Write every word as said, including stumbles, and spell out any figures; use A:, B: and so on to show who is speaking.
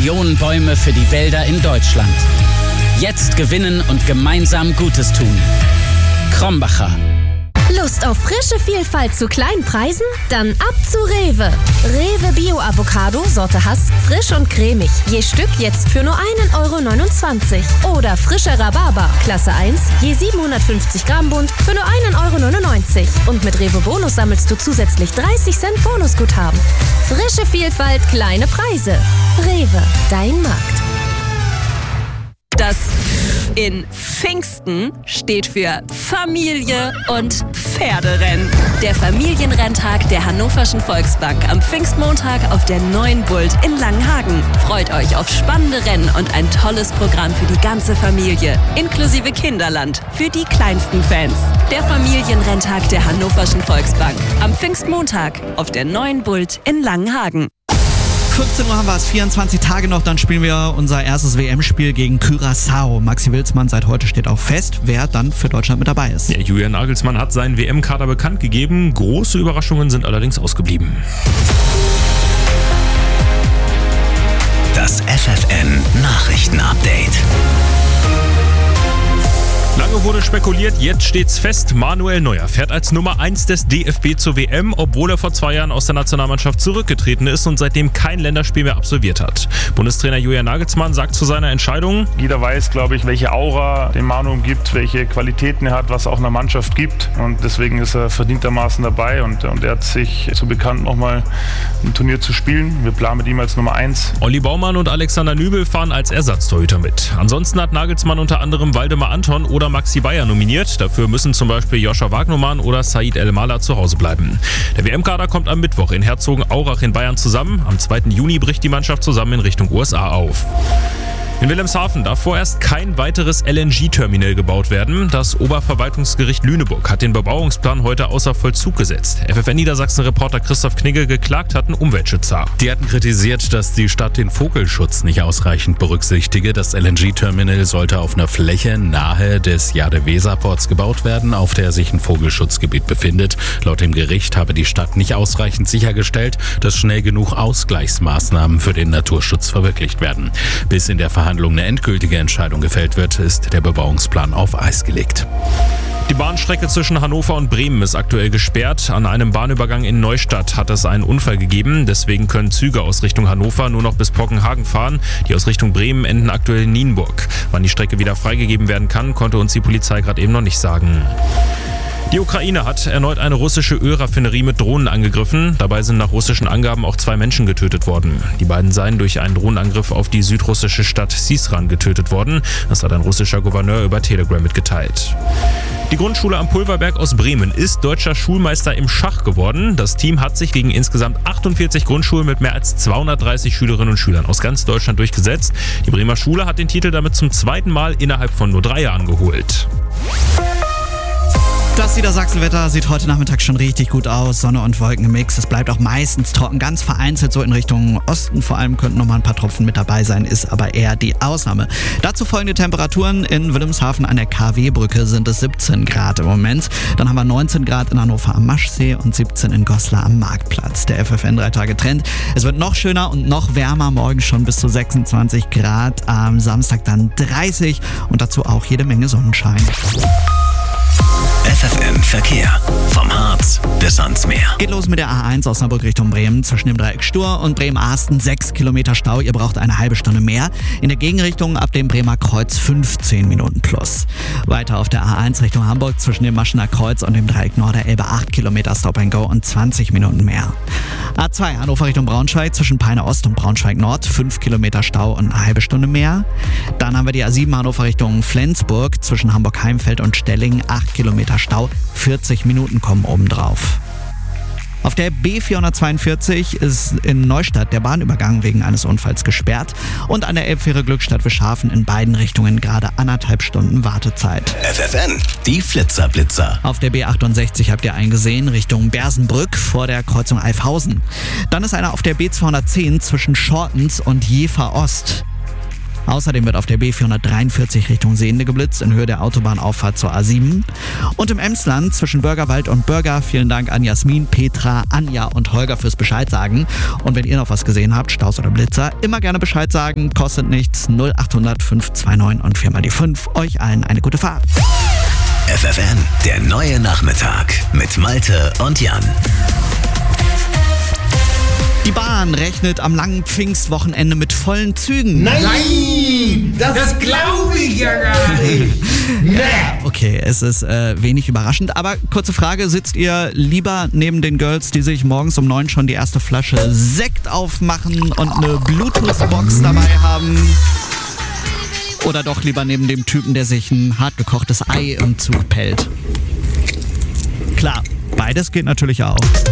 A: Millionen Bäume für die Wälder in Deutschland. Jetzt gewinnen und gemeinsam Gutes tun. Krombacher.
B: Lust auf frische Vielfalt zu kleinen Preisen? Dann ab zu Rewe. Rewe Bio Avocado, Sorte Hass, frisch und cremig. Je Stück jetzt für nur einen Euro neunundzwanzig. Oder frischer Rhabarber, Klasse eins, je siebenhundertfünfzig Gramm Bund für nur einen Euro neunundneunzig. Und mit Rewe Bonus sammelst du zusätzlich dreißig Cent Bonusguthaben. Frische Vielfalt, kleine Preise. Rewe, dein Markt.
C: Das in Pfingsten steht für Familie und Pferderennen. Der Familienrenntag der Hannoverschen Volksbank am Pfingstmontag auf der neuen Bult in Langenhagen. Freut euch auf spannende Rennen und ein tolles Programm für die ganze Familie, inklusive Kinderland für die kleinsten Fans. Der Familienrenntag der Hannoverschen Volksbank am Pfingstmontag auf der neuen Bult in Langenhagen.
D: fünfzehn Uhr haben wir es, vierundzwanzig Tage noch, dann spielen wir unser erstes W M-Spiel gegen Curaçao. Maxi Wilsmann, seit heute steht auch fest, wer dann für Deutschland mit dabei ist.
E: Ja, Julian Nagelsmann hat seinen W M-Kader bekannt gegeben. Große Überraschungen sind allerdings ausgeblieben.
F: Das F F N-Nachrichten-Update.
E: Lange wurde spekuliert, jetzt steht's fest, Manuel Neuer fährt als Nummer eins des D F B zur W M, obwohl er vor zwei Jahren aus der Nationalmannschaft zurückgetreten ist und seitdem kein Länderspiel mehr absolviert hat. Bundestrainer Julian Nagelsmann sagt zu seiner Entscheidung:
G: Jeder weiß, glaube ich, welche Aura den Manu umgibt, welche Qualitäten er hat, was auch einer Mannschaft gibt, und deswegen ist er verdientermaßen dabei und, und er hat sich so bekannt, nochmal ein Turnier zu spielen. Wir planen mit ihm als Nummer eins.
E: Olli Baumann und Alexander Nübel fahren als Ersatztorhüter mit. Ansonsten hat Nagelsmann unter anderem Waldemar Anton oder Maxi Bayer nominiert. Dafür müssen zum Beispiel Joscha Wagnumann oder Said El-Mala zu Hause bleiben. Der W M-Kader kommt am Mittwoch in Herzogenaurach in Bayern zusammen. Am zweiten Juni bricht die Mannschaft zusammen in Richtung U S A auf. In Wilhelmshaven darf vorerst kein weiteres L N G-Terminal gebaut werden. Das Oberverwaltungsgericht Lüneburg hat den Bebauungsplan heute außer Vollzug gesetzt. F F N-Niedersachsen-Reporter Christoph Knigge, geklagt hatten Umweltschützer.
H: Die hatten kritisiert, dass die Stadt den Vogelschutz nicht ausreichend berücksichtige. Das L N G-Terminal sollte auf einer Fläche nahe des Jade-Weser-Ports gebaut werden, auf der sich ein Vogelschutzgebiet befindet. Laut dem Gericht habe die Stadt nicht ausreichend sichergestellt, dass schnell genug Ausgleichsmaßnahmen für den Naturschutz verwirklicht werden. Bis in der Verhandlung eine endgültige Entscheidung gefällt wird, ist der Bebauungsplan auf Eis gelegt.
E: Die Bahnstrecke zwischen Hannover und Bremen ist aktuell gesperrt. An einem Bahnübergang in Neustadt hat es einen Unfall gegeben. Deswegen können Züge aus Richtung Hannover nur noch bis Pockenhagen fahren. Die aus Richtung Bremen enden aktuell in Nienburg. Wann die Strecke wieder freigegeben werden kann, konnte uns die Polizei gerade eben noch nicht sagen. Die Ukraine hat erneut eine russische Ölraffinerie mit Drohnen angegriffen. Dabei sind nach russischen Angaben auch zwei Menschen getötet worden. Die beiden seien durch einen Drohnenangriff auf die südrussische Stadt Sisran getötet worden. Das hat ein russischer Gouverneur über Telegram mitgeteilt. Die Grundschule am Pulverberg aus Bremen ist deutscher Schulmeister im Schach geworden. Das Team hat sich gegen insgesamt achtundvierzig Grundschulen mit mehr als zweihundertdreißig Schülerinnen und Schülern aus ganz Deutschland durchgesetzt. Die Bremer Schule hat den Titel damit zum zweiten Mal innerhalb von nur drei Jahren geholt.
D: Das Niedersachsenwetter sieht heute Nachmittag schon richtig gut aus. Sonne und Wolkenmix. Es bleibt auch meistens trocken. Ganz vereinzelt so in Richtung Osten vor allem könnten noch mal ein paar Tropfen mit dabei sein, ist aber eher die Ausnahme. Dazu folgende Temperaturen. In Wilhelmshaven an der K W-Brücke sind es siebzehn Grad im Moment. Dann haben wir neunzehn Grad in Hannover am Maschsee und siebzehn in Goslar am Marktplatz. Der F F N drei Tage Trend. Es wird noch schöner und noch wärmer. Morgen schon bis zu sechsundzwanzig Grad. Am Samstag dann dreißig und dazu auch jede Menge Sonnenschein.
F: F F N Verkehr. Vom Harz bis ans Meer.
D: Geht los mit der A eins Osnabrück Richtung Bremen zwischen dem Dreieck Stur und Bremen-Arsten. sechs Kilometer Stau. Ihr braucht eine halbe Stunde mehr. In der Gegenrichtung ab dem Bremer Kreuz fünfzehn Minuten plus. Weiter auf der A eins Richtung Hamburg zwischen dem Maschener Kreuz und dem Dreieck Norderelbe acht Kilometer Stop and Go und zwanzig Minuten mehr. A zwei Hannover Richtung Braunschweig zwischen Peine Ost und Braunschweig Nord fünf Kilometer Stau und eine halbe Stunde mehr. Dann haben wir die A sieben Hannover Richtung Flensburg zwischen Hamburg-Heimfeld und Stelling acht Kilometer Stau, vierzig Minuten kommen obendrauf. Auf der B vierhundertzweiundvierzig ist in Neustadt der Bahnübergang wegen eines Unfalls gesperrt und an der Elbfähre Glückstadt-Wischhafen in beiden Richtungen gerade anderthalb Stunden Wartezeit.
F: F F N, die Flitzerblitzer.
D: Auf der B achtundsechzig habt ihr eingesehen, Richtung Bersenbrück vor der Kreuzung Alfhausen. Dann ist einer auf der B zweihundertzehn zwischen Schortens und Jever Ost. Außerdem wird auf der B vierhundertdreiundvierzig Richtung Sehnde geblitzt in Höhe der Autobahnauffahrt zur A sieben. Und im Emsland zwischen Bürgerwald und Bürger, vielen Dank an Jasmin, Petra, Anja und Holger fürs Bescheid sagen. Und wenn ihr noch was gesehen habt, Staus oder Blitzer, immer gerne Bescheid sagen, kostet nichts. null achthundert fünf zwei neun und viermal die fünf. Euch allen eine gute Fahrt.
F: F F M, der neue Nachmittag mit Malte und Jan.
D: Die Bahn rechnet am langen Pfingstwochenende mit vollen Zügen.
I: Nein, das, das glaube ich ja gar nicht. Nee.
D: Okay, es ist äh, wenig überraschend, aber kurze Frage, sitzt ihr lieber neben den Girls, die sich morgens um neun schon die erste Flasche Sekt aufmachen und eine Bluetooth-Box dabei haben? Oder doch lieber neben dem Typen, der sich ein hartgekochtes Ei im Zug pellt? Klar, beides geht natürlich auch.